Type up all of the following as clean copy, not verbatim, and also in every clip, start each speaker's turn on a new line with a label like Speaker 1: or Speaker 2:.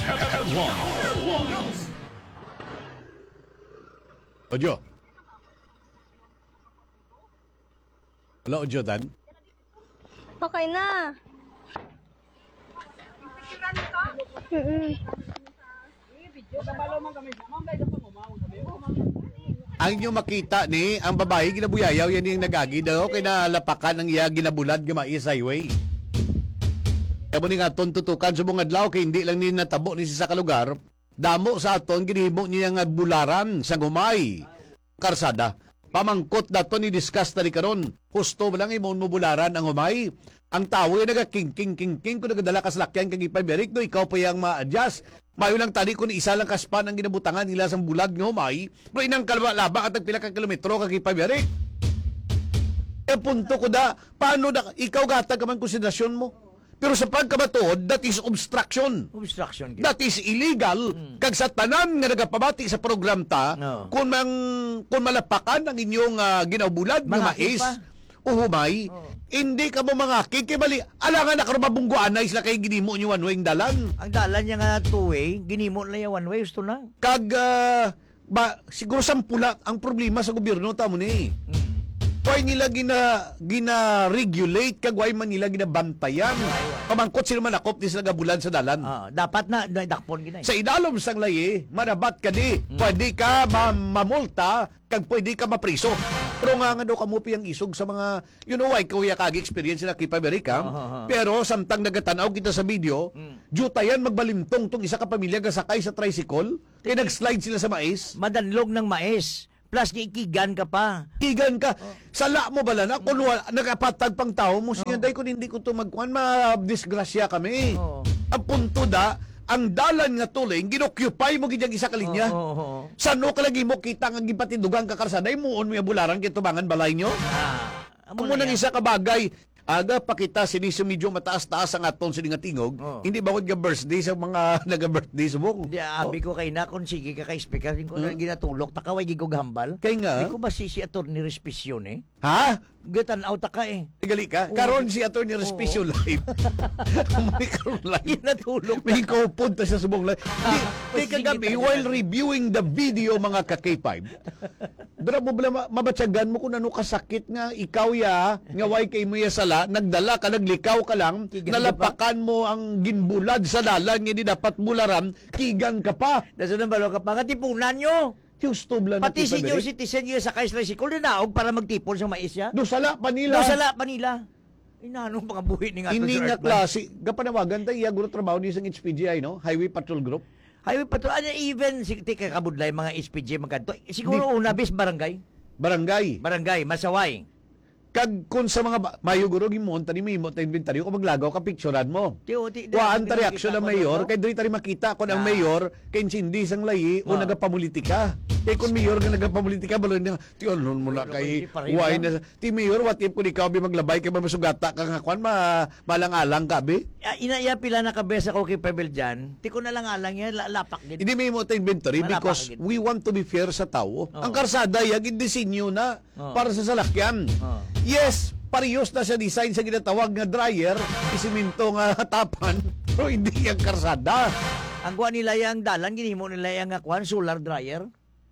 Speaker 1: Ojo. Wala, Ojo, tan?
Speaker 2: Okay na.
Speaker 1: Ang inyo makita ni, ang babae, ginabuyayaw, yan yung nagagi daw, kinalapakan ng iya ginabulad, gamais highway. Kaya mo ni nga aton tutukan sa mga adlaw, kaya hindi lang ni natabo ni sa kalugar, damo sa aton, ginihimo niya nga bularan sa gumay, karsada. Pamangkot dato ni discuss na ni karon. Husto ba lang imon mo bularan ang humay? Ang tao ay nagka-king-king-king kung nagadala ka sa lakyan kag ipaberik no, ikaw pa yung ma-adjust. Mayo lang tadi kung isa lang kaspan ang ginabutangan nila sa bulag ng humay, pero inang kalaba at pila ka kilometro kag ipaberik. E punto ko da, paano da, ikaw gatag ka man konsiderasyon mo? Pero sa pagkabatuod, that is obstruction.
Speaker 3: Obstruction.
Speaker 1: That is illegal. Kag sa tanan nga nagapabati sa program ta,
Speaker 3: No.
Speaker 1: kung malapakan ang inyong ginabulad nga mais o humay, hindi ka mo mangakig kay bali alangan na karon mabungguan na isla kay ginimo niyo one way dalan.
Speaker 3: Ang dalan niya nga two-way, ginimo na yung one-way, gusto na.
Speaker 1: Kag siguro sampula ang problema sa gobyerno tamo ni. Why nila gina-regulate kag why man nila ginabantayan. Pamangkot sila manakop di sila gabulan sa dalan.
Speaker 3: Dapat na dakpon ginay.
Speaker 1: Sa idalom sang layi, manabat ka di. Pwede ka mamulta, kag pwede ka mapriso. Pero nga daw kamupi ang isog sa mga, you know why, kuya kagi experience sila kay Amerika. Pero samtang nagatanaw kita sa video, jutayan magbalintong tong isa ka pamilya gasakay sa tricycle, kaya nag-slide sila sa mais.
Speaker 3: Madanlog ng mais. Plus, ikigan ka pa.
Speaker 1: Igan ka. Sala mo bala na? Kung nakapatag pang tao mo, siyanday kung hindi ko ito magkuhan, ma-disgrasya kami. Ang punto da, ang dalan nga tuling, ginoccupy mo gidyang isa kalinya. Sano ka lagi mo kita nga gipatindugang kakarsaday mo, on mo bularan kitubangan balay nyo? Amo nang isa ka bagay, aga pakita sinisi medyo mataas-taas ang aton sa nga tingog, hindi bawod nga birthday sa mga naga-birthday sa buong.
Speaker 3: Hindi, abi ko kay na, kung sige ka kay-speaker, ko na ginatulok, takaway gigog hambal.
Speaker 1: Kaya nga.
Speaker 3: Hindi ko ba si Atty. Respicio eh?
Speaker 1: Ha?
Speaker 3: Gatan out ka eh.
Speaker 1: Tigali ka? Karon si Atty. Respicio live. May karon live.
Speaker 3: Ginatulok.
Speaker 1: May kaupod ta sa subong live. Di kagabi,
Speaker 3: talaga.
Speaker 1: while reviewing the video mga ka-K5, dara mo bala mabatyagan mo kung ano kasakit nga ikaw ya, nga way kay mo ya sala, nagdala ka, naglikaw ka lang,
Speaker 3: Kigan
Speaker 1: nalapakan mo ang ginbulad sa dalan, hindi dapat bularan, kigan ka pa.
Speaker 3: Daso nang balo ka pa, nga tipunan nyo.
Speaker 1: Houston lang
Speaker 3: Pati senior citizen yun sa kaisla si Kulinaog para magtipon sa mais ya.
Speaker 1: Dusala pa nila.
Speaker 3: Dosala pa nila. Inanong mga buhi ni nga to
Speaker 1: Ini
Speaker 3: sa
Speaker 1: nga
Speaker 3: Earthman.
Speaker 1: klase, gapanawagan tayo, iya guro trabaho ni isang HPGI, no? Highway Patrol Group.
Speaker 3: Highway patrol, ano even, tika kabudlay mga SPJ magkanto. Siguro una bis barangay.
Speaker 1: Barangay.
Speaker 3: Masaway.
Speaker 1: Kag kun sa mga mayo guro gimonta ni mo ta inventaryo ko maglagaw ka picturean mo. Waan ta reaksyon ng mayor kay diri tari makita kun ang mayor kay sindi sang layi o nagapamulitika. Kay kun mayor nga nagapamulitika balon niya ti onon mo na kay why na ti mayor what if kun ikaw bi maglabay kay masugata ka nga kwan malang-alang ka bi.
Speaker 3: Inaya pila na kabesa ko kay Pebel dyan. Ti ko na lang alang yan, lapak din.
Speaker 1: Hindi may mo ta inventory because we want to be fair sa tao. Ang karsada yag disenyo na para sa salakyan. Yes, parehas na sa design sa ginatawag nga dryer, isiminto nga tapan, pero hindi yung karsada.
Speaker 3: Ang kuha nila yung dalan, ginimo nila yung kuha, solar dryer.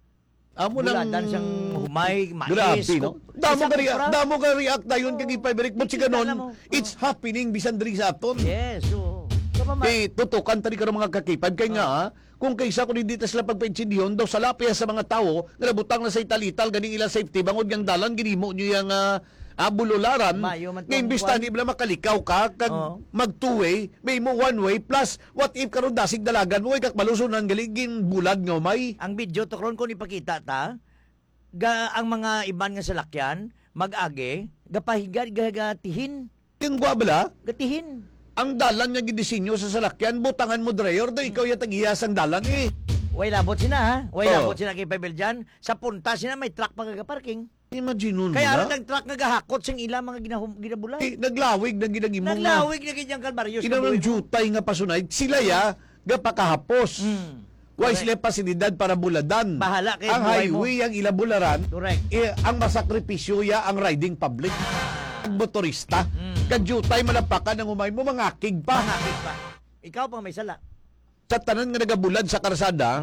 Speaker 1: Amo lang
Speaker 3: Buladan siyang humay, mais.
Speaker 1: grabe, no? Damo ka react na yun kag ipaberik mo si
Speaker 3: Alam
Speaker 1: ganon.
Speaker 3: mo.
Speaker 1: It's happening bisan diri sa aton.
Speaker 3: Yes, oo.
Speaker 1: Tutukan tani karon mga kakipad kay nga kung kaysa kung hindi ta sila pagpaintindihan daw sa lapya sa mga tawo nga nabutang na sa italital ganing ilang safety bangod yang dalan ginimo nyo yang bulularan
Speaker 3: Mayo man
Speaker 1: nga
Speaker 3: tong
Speaker 1: imbis
Speaker 3: kwan.
Speaker 1: tani bala makalikaw ka kag mag-two-way may mo one-way plus what if karon dasig dalagan mo kag malusunan galigin bulad nga may
Speaker 3: Ang video to karon ko ipakita ta, ang mga iban nga salakyan, mag-age, gapahigad, gatihin.
Speaker 1: yung gwabala
Speaker 3: Gatihin.
Speaker 1: ang dalan nga gidisenyo sa salakyan butangan mo dryer do ikaw ya tagiyas ang dalan
Speaker 3: Way labot sina ha. Way labot sina kay Pebel dyan. Sa punta sina may truck pagka-parking.
Speaker 1: imagine nun mo
Speaker 3: Kaya
Speaker 1: na
Speaker 3: aron ang truck nga gahakot sing ila mga ginabulay.
Speaker 1: naglawig na ginagimo nga
Speaker 3: Naglawig na ganyang kalbaryos.
Speaker 1: kinang jutay nga pasunay sila ya gapakahapos why sila pasilidad para buladan
Speaker 3: Bahala kay
Speaker 1: ang
Speaker 3: buhay mo.
Speaker 1: highway ang ilabularan
Speaker 3: Correct.
Speaker 1: ang masakripisyo ya ang riding public ang motorista kag jutay malapakan ang umay mo mangakig pa
Speaker 3: Pangakit pa. Ikaw pang may sala.
Speaker 1: Sa tanan nga nagabulad sa karsada,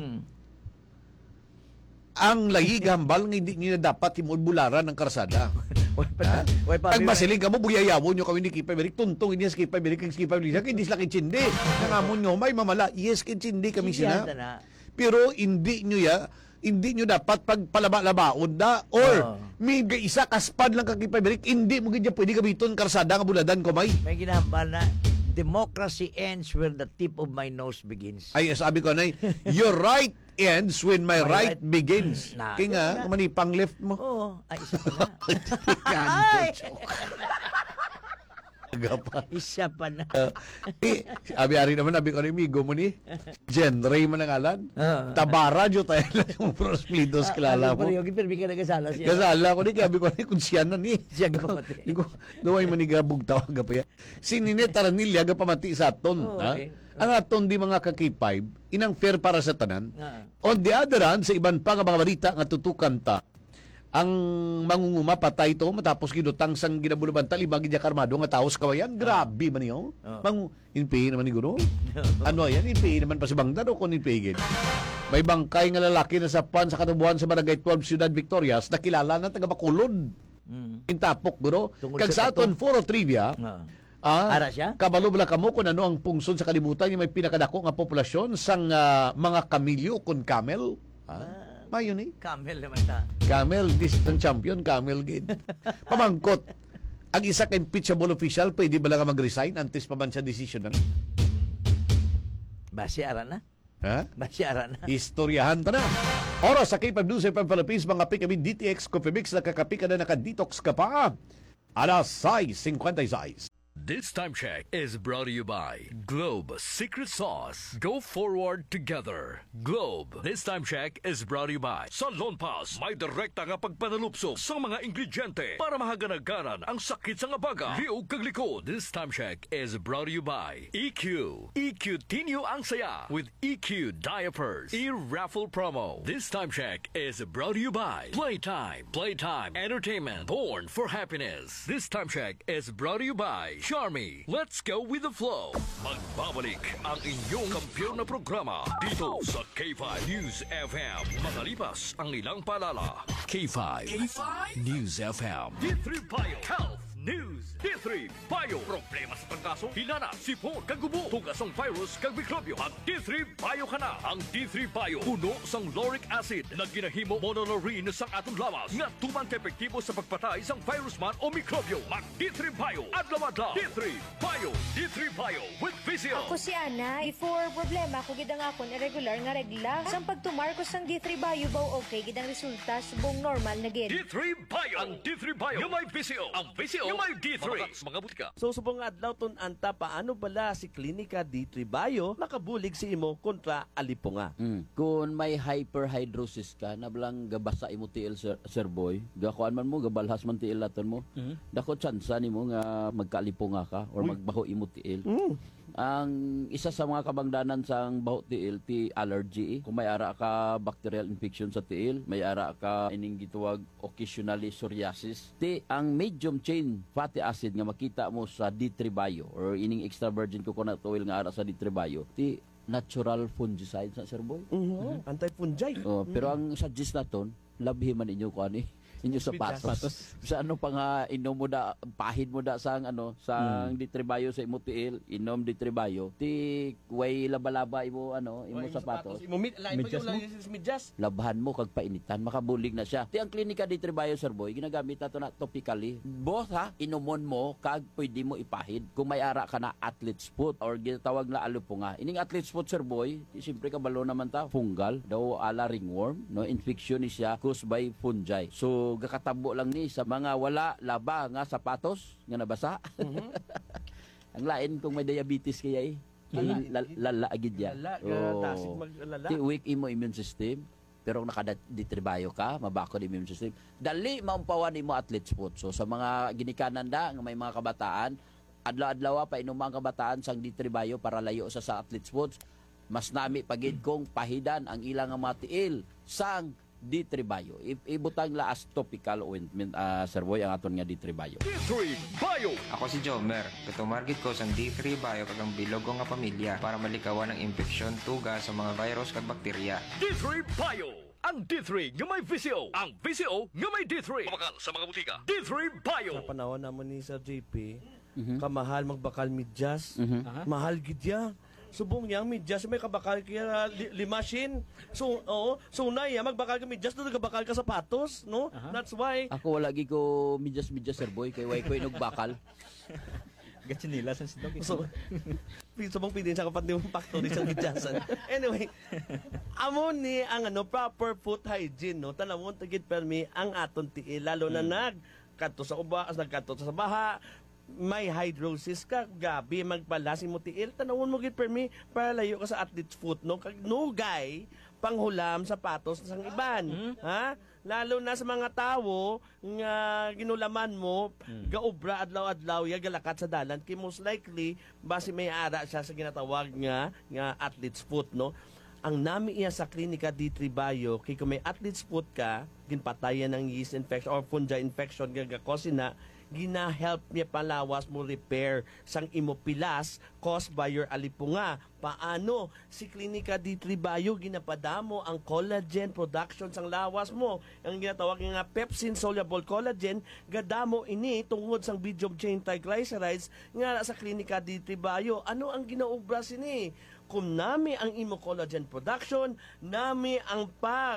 Speaker 1: ang layig hambal nga hindi niya dapat himulbularan ng karsada. Pag masiling ka mo, buyayawon nyo kami ni Kipay Berik, tuntong hindi sa Kipay Berik, kay Kipay Berik, hindi sila kitsindi. Nangamon nyo, may mamala, yes, kitsindi kami sila. Pero hindi nyo dapat pagpalaba-labaon da, or may isa kaspad lang kay Kipay Berik, hindi mo ganyan pwede gamiton karsada nga buladan ko may.
Speaker 3: May ginahambal na, democracy ends where the tip of my nose begins.
Speaker 1: Ay, sabi ko na, your right ends when my right begins.
Speaker 3: Na,
Speaker 1: Kaya nga, manipang left mo.
Speaker 3: Oo. Ay, isa pa na.
Speaker 1: Ay!
Speaker 3: Isa pa na.
Speaker 1: Abi-ari naman, abi ko na amigo mo ni Jen Ray man ang alan. Tabara, jo tayo lang yung prosplidos kilala mo.
Speaker 3: Pero yung permi ka nagasala siya.
Speaker 1: Kasala ko ni, gabi ko na kung siya na ni.
Speaker 3: Siya gapamati.
Speaker 1: Di ko, duway manigabog tawag pa yan. Si Nine Taranilla, gapamati sa aton.
Speaker 3: Okay.
Speaker 1: Ang aton di mga kakipay, inang fair para sa tanan. On the other hand, sa iban pa nga mga balita nga tutukan ta, ang mangunguma patay to matapos gidutang sang ginabuluban talibang gidya karmado nga taos kawayan. Grabe man niyo. Inpay naman ni Guro. Ano yan? Inpay naman pa si Bangdan o kung inpay gid. May bangkay nga lalaki na sapan sa katubuan sa Barangay 12 Ciudad Victorias na kilala na taga Bacolod. Intapok, Guro. Kag sa aton foro trivia,
Speaker 3: Ara siya?
Speaker 1: kabalo bala kamo kung ano ang pungsod sa kalibutan yung may pinakadako nga populasyon sang mga kamilyo kun camel. Mayon eh.
Speaker 3: Camel naman ta.
Speaker 1: Camel, distant champion, camel gid. Pamangkot, ang isa ka impeachable official, pwede ba lang mag-resign antes pa man siya decision na?
Speaker 3: Basi ara na?
Speaker 1: Ha?
Speaker 3: Basi ara na?
Speaker 1: Istoryahan ta na. Oras sa K5 News FM Philippines, mga kami DTX Coffee Mix, nakakapi ka na naka-detox ka pa. Alas 6:56.
Speaker 4: This time check is brought to you by Globe Secret Sauce. Go forward together. Globe. This time check is brought to you by Salon Pass. May direkta nga pagpanalupso sa mga ingrediente para mahaganagaran ang sakit sa nga baga. Liog kag likod. This time check is brought to you by EQ. EQ Tinyo ang saya with EQ Diapers. E-raffle promo. This time check is brought to you by Playtime. Playtime Entertainment. Born for happiness. This time check is brought to you by Charmy. Let's go with the flow. Magbabalik ang inyong kampiyon na programa dito sa K5 News FM. Makalipas ang ilang paalala. K5 News FM. D3 Bio Health News. D3 Bio. Problema sa pagkaso, hinana, sipon, kagubo, tugasong virus, kag mikrobyo. Ang D3 Bio ka na. Ang D3 Bio, puno sang lauric acid na ginahimo monolaurin sang atong lawas nga tuman ka epektibo sa pagpatay sang virus man o mikrobyo. Mag D3 Bio. Adlaw-adlaw. D3 Bio. D3 Bio with Visio.
Speaker 5: Ako si Ana, before problema ko gidang akon irregular nga regla. Sang pagtumar ko sang D3 Bio baw okay gidang resulta subong normal na gid.
Speaker 4: D3 Bio. Ang D3 Bio. Yung may Visio. Ang Visio. Yung may D3. Mga butika.
Speaker 6: So subong adlaw ton anta paano bala si Klinika D3 Bio nakabulig si imo kontra alipunga.
Speaker 7: Kung may hyperhidrosis ka, nablang gabasa imo tiil, sir boy, gakuan man mo, gabalhas man tiil laton mo, dako tsansa nimo nga magkalipunga ka or magbaho imo tiil. Ang isa sa mga kabangdanan sang baho tiil, ti allergy. Kung may ara ka bacterial infection sa tiil, may ara ka ining gituwag occasionally psoriasis. Ti ang medium chain fatty acid nga makita mo sa D3 Bio or ining extra virgin coconut oil nga ara sa D3 Bio, ti natural fungicide sa sir boy.
Speaker 6: Anti-fungi.
Speaker 7: Pero ang suggest naton, labhi man inyo ko ani inyo sapatos. Sa ano pa nga inom mo da, pahid mo da sang ano, sang D3 Bio sa imo tiil, inom D3 Bio, ti way laba-laba imo ano, imo sapatos.
Speaker 6: Imo medyas.
Speaker 7: Labhan mo kag painitan, makabulig na siya. Ti ang klinika D3 Bio sir boy, ginagamit nato na topically. Both ha, inomon mo kag pwede mo ipahid kung may ara ka na athlete's foot or ginatawag na alupunga. Ining athlete's foot sir boy, siyempre kabalo naman ta, fungal, daw ala ringworm, no, infection ni siya caused by fungi. So gakatabo lang ni sa mga wala laba nga sapatos nga nabasa. Ang lain kung may diabetes kaya lala agid ya.
Speaker 6: Tasig maglala.
Speaker 7: Ti weak imo immune system. Pero kung nakaditribayo ka, mabako di immune system. Dali maumpawan imo athlete's foot. So sa mga ginikanan da nga may mga kabataan, adlaw-adlaw pa inom ang kabataan sang ditribayo para layo sa athlete's foot. Mas nami pagid kong pahidan ang ilang mga tiil sang D3 Bio. Ibutang la as topical ointment, Sir Boy, ang aton nga D3 Bio.
Speaker 4: D3 Bio.
Speaker 8: Ako si Jomer. Katumargit ko sang D3 Bio kagang bilog ko nga pamilya para malikawan ang infeksyon, tuga sa mga virus kag bakterya.
Speaker 4: D3 Bio. Ang D3 nga may VCO. Ang VCO nga may D3. Pamakal sa mga butika. D3 Bio.
Speaker 6: Sa panahon naman ni Sir JP, kamahal magbakal midyas. Mahal gid ya. Subong niya midyas may kabakal kaya limasin. So na ya magbakal ka midyas do bakal ka sapatos, no? That's why
Speaker 7: Ako wala gi ko midyas-midyas, Sir Boy, kay way ko inog bakal.
Speaker 3: Gatsinila sa sidog.
Speaker 6: so subong pidin sa kapat ng factory sa midyasan. Anyway, amo ni ang proper foot hygiene, no? Tanawon tagit permi ang aton tiil lalo na nagkadto sa uba, nagkadto sa baha, may hydrosis ka, gabi magpalasi mo tiil, tanawon mo gid permi para layo ka sa athlete's foot, no? Kag nugay panghulam sapatos sang iban, ha? Lalo na sa mga tawo nga ginulaman mo, gaobra adlaw-adlaw ya galakat sa dalan, kay most likely basi may ara siya sa ginatawag nga athlete's foot, no? Ang nami iya sa klinika D3 Bio, kay kung may athlete's foot ka, ginpatayan ng yeast infection or fungi infection gagakosin na, gina-help niya palawas mo repair sang imopilas caused by your alipunga. Paano? Si Klinika D3 Bio ginapadamo ang collagen production sang lawas mo. Ang ginatawag nga pepsin soluble collagen, gadamo ini tungod sang medium chain triglycerides nga sa Klinika D3 Bio. Ano ang ginaubra sini? Kung nami ang imo collagen production, nami ang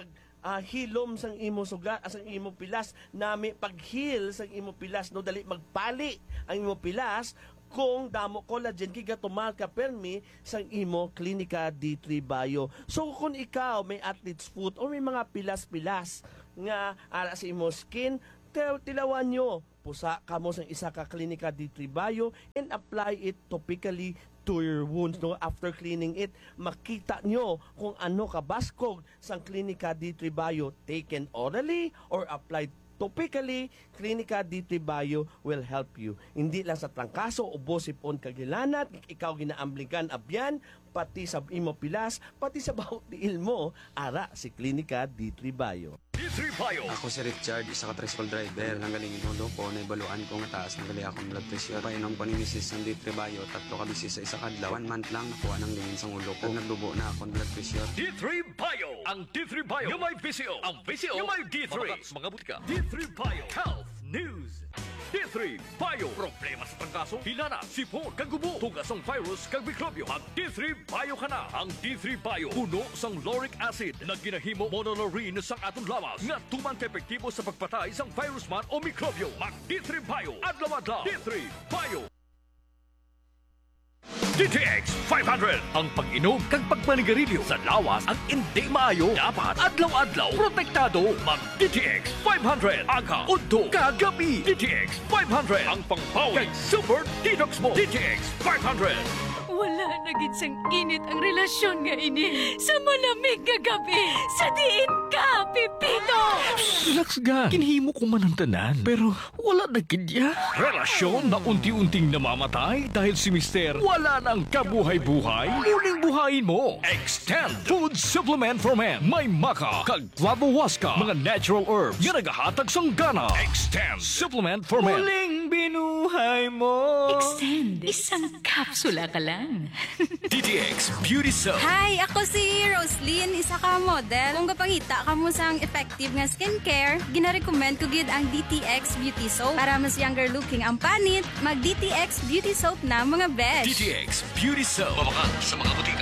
Speaker 6: hilom sang imo sugat, sang imo pilas, nami paghil sang imo pilas, no, dali magpali ang imo pilas kung damo collagen kiga tumal ka permi sang imo Klinika D3 Bio. So kung ikaw may athlete's foot o may mga pilas-pilas nga ara sa imo skin, tilawan nyo, pusa ka mo sang isa ka Klinika D3 Bio and apply it topically to your wounds, no? After cleaning it, makita nyo kung ano kabaskog sang Klinika D3 Bio, taken orally or applied topically. Klinika D3 Bio will help you. Hindi lang sa trangkaso, ubo, sipon, kagilanat, ikaw ginaambligan abyan, pati sa imo pilas, pati sa bawat tiil mo, ara si Klinika D3 Bio.
Speaker 4: D3 Bio.
Speaker 9: Ako si Richard, isa ka tricycle driver. Nanggaling inulo ko, naibaluan ko nga taas, nanggali akong blood pressure. Painom ko ni Mrs. ng D3 Bio, 3 ka bisis sa isa kadlaw. 1 month lang, nakuha ng lingin sa ulo ko. Nagdubo na akong blood pressure.
Speaker 4: D3 Bio. Ang D3 Bio yung may VCO. Ang VCO yung may D3. Mga butika. D3 Bio. Health News. D3 Bio. Problema sa trangkaso, hilana, sipon, kagubo, tugas ang virus, kag mikrobyo. Mag D3 Bio ka na. Ang D3 Bio, puno sang lauric acid na ginahimo monolaurin sang atong lawas nga tuman ka epektibo sa pagpatay sang virus man o mikrobyo. Mag D3 Bio. Adlaw-adlaw. D3 Bio. DTX 500 ang pag-inom kag pagmanigarilyo sa lawas ang hindi maayo. Dapat adlaw-adlaw protektado. Mag DTX 500 aga, udto, kagabi. DTX 500 ang pangpawi kag super detox mo. DTX 500.
Speaker 10: Wala na gid sang init ang relasyon nga ini. Sa malamig nga gabi, sa diin ka, Pipito!
Speaker 4: Relax ga. Kinhimo ko man ang tanan. Pero wala na kidya. Relasyon na unti-unting namamatay dahil si Mister wala nang kabuhay-buhay. Muling buhayin mo. Extend Food Supplement for Men. May maka, kag clavohuasca, mga natural herbs nga nagahatag sang gana. Extend Supplement for Men.
Speaker 3: Muling binuhay mo.
Speaker 10: Extend. Isang kapsula ka lang.
Speaker 4: DTX Beauty Soap.
Speaker 2: Hi, ako si Roslyn, isa ka model. Kung kapangita ka mo sang effective nga skincare, gina-recommend ko gid ang DTX Beauty Soap. Para mas younger looking ang panit, mag DTX Beauty Soap na mga besh.
Speaker 4: DTX Beauty Soap. Mabakal sa mga butika.